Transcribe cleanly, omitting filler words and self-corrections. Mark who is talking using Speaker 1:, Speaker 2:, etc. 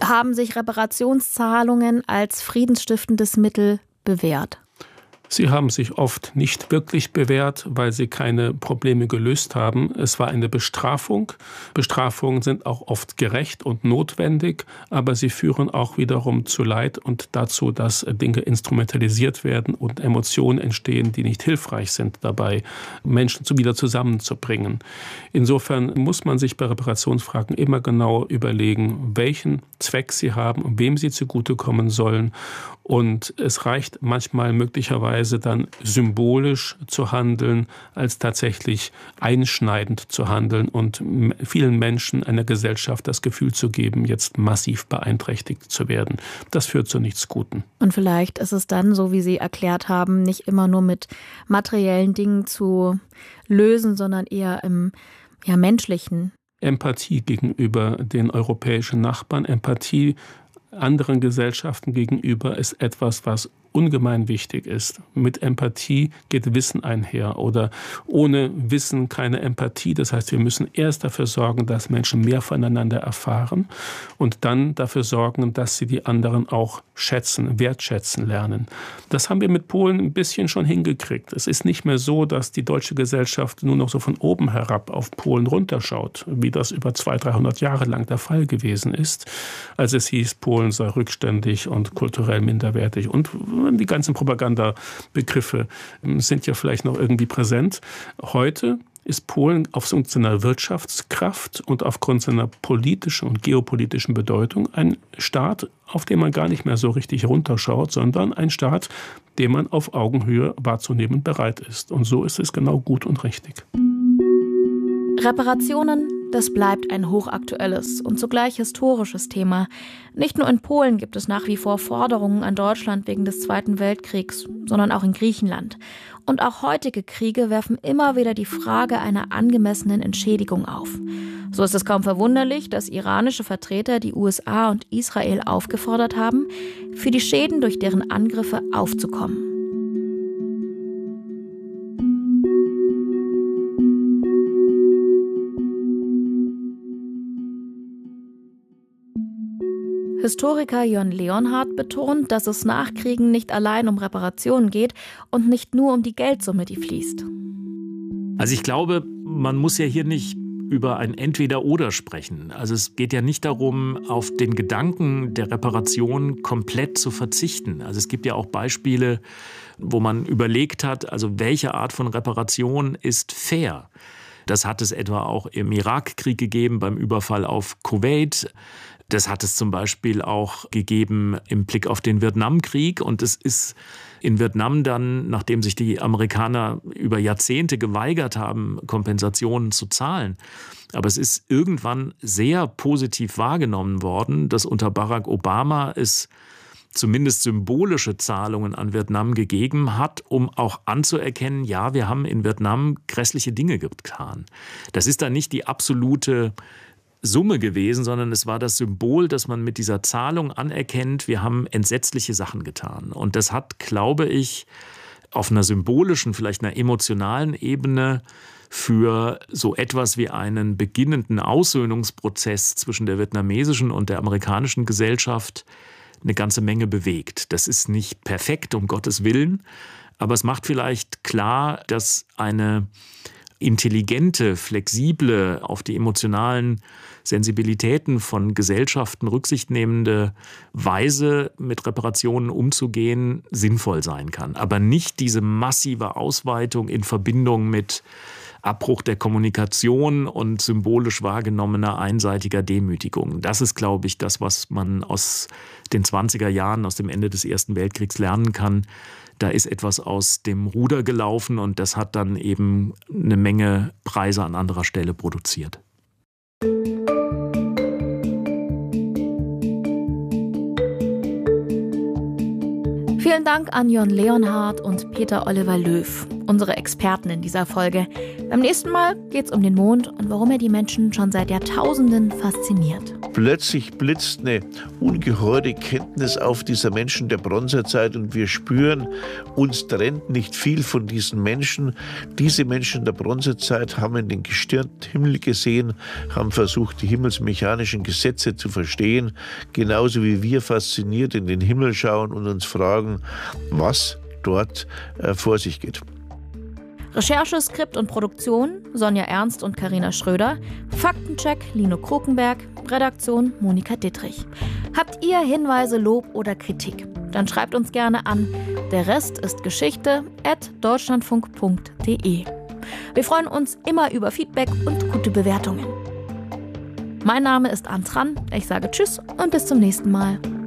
Speaker 1: Haben sich Reparationszahlungen als friedensstiftendes Mittel bewährt?
Speaker 2: Sie haben sich oft nicht wirklich bewährt, weil sie keine Probleme gelöst haben. Es war eine Bestrafung. Bestrafungen sind auch oft gerecht und notwendig, aber sie führen auch wiederum zu Leid und dazu, dass Dinge instrumentalisiert werden und Emotionen entstehen, die nicht hilfreich sind dabei, Menschen wieder zusammenzubringen. Insofern muss man sich bei Reparationsfragen immer genau überlegen, welchen Zweck sie haben und wem sie zugutekommen sollen. Und es reicht manchmal möglicherweise dann symbolisch zu handeln, als tatsächlich einschneidend zu handeln und vielen Menschen einer Gesellschaft das Gefühl zu geben, jetzt massiv beeinträchtigt zu werden. Das führt zu nichts Guten.
Speaker 1: Und vielleicht ist es dann, so wie Sie erklärt haben, nicht immer nur mit materiellen Dingen zu lösen, sondern eher im menschlichen.
Speaker 2: Empathie gegenüber den europäischen Nachbarn, Empathie anderen Gesellschaften gegenüber ist etwas, was ungemein wichtig ist. Mit Empathie geht Wissen einher oder ohne Wissen keine Empathie. Das heißt, wir müssen erst dafür sorgen, dass Menschen mehr voneinander erfahren und dann dafür sorgen, dass sie die anderen auch schätzen, wertschätzen lernen. Das haben wir mit Polen ein bisschen schon hingekriegt. Es ist nicht mehr so, dass die deutsche Gesellschaft nur noch so von oben herab auf Polen runterschaut, wie das über 200-300 Jahre lang der Fall gewesen ist, als es hieß, Polen sei rückständig und kulturell minderwertig und die ganzen Propagandabegriffe sind ja vielleicht noch irgendwie präsent. Heute ist Polen aufgrund seiner Wirtschaftskraft und aufgrund seiner politischen und geopolitischen Bedeutung ein Staat, auf den man gar nicht mehr so richtig runterschaut, sondern ein Staat, den man auf Augenhöhe wahrzunehmen bereit ist. Und so ist es genau gut und richtig.
Speaker 1: Reparationen, das bleibt ein hochaktuelles und zugleich historisches Thema. Nicht nur in Polen gibt es nach wie vor Forderungen an Deutschland wegen des Zweiten Weltkriegs, sondern auch in Griechenland. Und auch heutige Kriege werfen immer wieder die Frage einer angemessenen Entschädigung auf. So ist es kaum verwunderlich, dass iranische Vertreter die USA und Israel aufgefordert haben, für die Schäden durch deren Angriffe aufzukommen. Historiker Jörn Leonhardt betont, dass es nach Kriegen nicht allein um Reparationen geht und nicht nur um die Geldsumme, die fließt.
Speaker 3: Also ich glaube, man muss ja hier nicht über ein Entweder-Oder sprechen. Also es geht ja nicht darum, auf den Gedanken der Reparation komplett zu verzichten. Also es gibt ja auch Beispiele, wo man überlegt hat, also welche Art von Reparation ist fair. Das hat es etwa auch im Irakkrieg gegeben, beim Überfall auf Kuwait. Das hat es zum Beispiel auch gegeben im Blick auf den Vietnamkrieg. Und es ist in Vietnam dann, nachdem sich die Amerikaner über Jahrzehnte geweigert haben, Kompensationen zu zahlen. Aber es ist irgendwann sehr positiv wahrgenommen worden, dass unter Barack Obama es zumindest symbolische Zahlungen an Vietnam gegeben hat, um auch anzuerkennen, ja, wir haben in Vietnam grässliche Dinge getan. Das ist dann nicht die absolute Summe gewesen, sondern es war das Symbol, dass man mit dieser Zahlung anerkennt, wir haben entsetzliche Sachen getan. Und das hat, glaube ich, auf einer symbolischen, vielleicht einer emotionalen Ebene für so etwas wie einen beginnenden Aussöhnungsprozess zwischen der vietnamesischen und der amerikanischen Gesellschaft eine ganze Menge bewegt. Das ist nicht perfekt, um Gottes Willen, aber es macht vielleicht klar, dass eine intelligente, flexible, auf die emotionalen Sensibilitäten von Gesellschaften Rücksicht nehmende Weise, mit Reparationen umzugehen, sinnvoll sein kann. Aber nicht diese massive Ausweitung in Verbindung mit Abbruch der Kommunikation und symbolisch wahrgenommener einseitiger Demütigung. Das ist, glaube ich, das, was man aus den 20er Jahren, aus dem Ende des Ersten Weltkriegs lernen kann. Da ist etwas aus dem Ruder gelaufen und das hat dann eben eine Menge Preise an anderer Stelle produziert.
Speaker 1: Vielen Dank an Jörn Leonhardt und Peter Oliver Löw, unsere Experten in dieser Folge. Beim nächsten Mal geht's um den Mond und warum er die Menschen schon seit Jahrtausenden fasziniert.
Speaker 4: plötzlich blitzt eine ungeheure Kenntnis auf dieser Menschen der Bronzezeit und wir spüren, uns trennt nicht viel von diesen Menschen. Diese Menschen der Bronzezeit haben in den gestirnten Himmel gesehen, haben versucht, die himmelsmechanischen Gesetze zu verstehen, genauso wie wir fasziniert in den Himmel schauen und uns fragen, was dort vor sich geht.
Speaker 1: Recherche, Skript und Produktion Sonja Ernst und Carina Schröder. Faktencheck Lino Krokenberg. Redaktion Monika Dittrich. Habt ihr Hinweise, Lob oder Kritik? Dann schreibt uns gerne an derrestistgeschichte@deutschlandfunk.de. Wir freuen uns immer über Feedback und gute Bewertungen. Mein Name ist Ann Tran. Ich sage Tschüss und bis zum nächsten Mal.